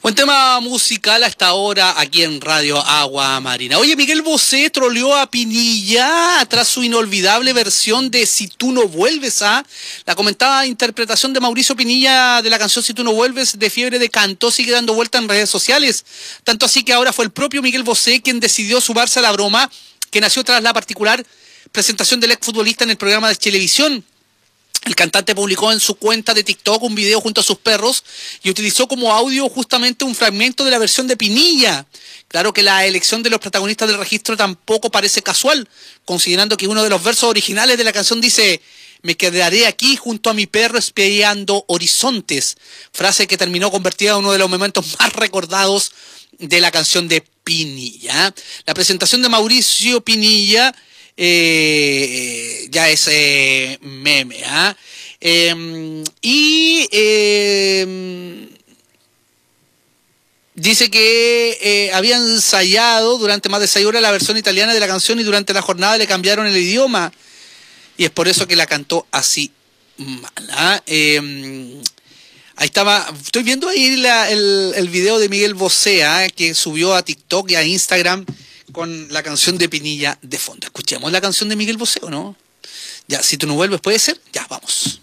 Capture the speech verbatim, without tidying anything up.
Buen tema musical a esta hora aquí en Radio Agua Marina. Oye, Miguel Bosé troleó a Pinilla tras su inolvidable versión de Si tú no vuelves a... La comentada interpretación de Mauricio Pinilla de la canción Si tú no vuelves de Fiebre de Canto sigue dando vuelta en redes sociales. Tanto así que ahora fue el propio Miguel Bosé quien decidió sumarse a la broma que nació tras la particular presentación del exfutbolista en el programa de televisión. El cantante publicó en su cuenta de TikTok un video junto a sus perros y utilizó como audio justamente un fragmento de la versión de Pinilla. Claro que la elección de los protagonistas del registro tampoco parece casual, considerando que uno de los versos originales de la canción dice: me quedaré aquí junto a mi perro espiando horizontes, frase que terminó convertida en uno de los momentos más recordados de la canción de Pinilla. La presentación de Mauricio Pinilla Eh, ya es eh, meme, ¿ah? ¿eh? Eh, y eh, dice que eh, había ensayado durante más de seis horas la versión italiana de la canción y durante la jornada le cambiaron el idioma y es por eso que la cantó así mal, ¿ah? eh, Ahí estaba, estoy viendo ahí la, el, el video de Miguel Bosé, ¿eh? Que subió a TikTok y a Instagram con la canción de Pinilla de fondo. Escuchemos la canción de Miguel Bosé, ¿o no? Ya, si tú no vuelves, ¿puede ser? Ya, vamos.